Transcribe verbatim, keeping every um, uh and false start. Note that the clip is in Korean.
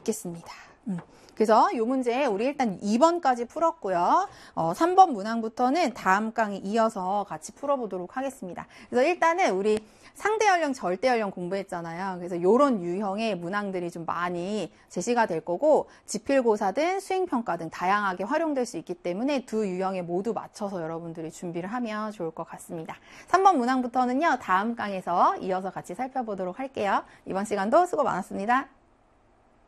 받겠습니다. 음. 그래서 이 문제 우리 일단 이 번까지 풀었고요. 어, 삼 번 문항부터는 다음 강의 이어서 같이 풀어보도록 하겠습니다. 그래서 일단은 우리 상대 연령, 절대 연령 공부했잖아요. 그래서 이런 유형의 문항들이 좀 많이 제시가 될 거고 지필고사든 수행평가 등 다양하게 활용될 수 있기 때문에 두 유형에 모두 맞춰서 여러분들이 준비를 하면 좋을 것 같습니다. 삼 번 문항부터는요. 다음 강에서 이어서 같이 살펴보도록 할게요. 이번 시간도 수고 많았습니다.